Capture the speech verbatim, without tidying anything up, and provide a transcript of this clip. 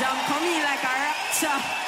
让孔明来干儿，是啊。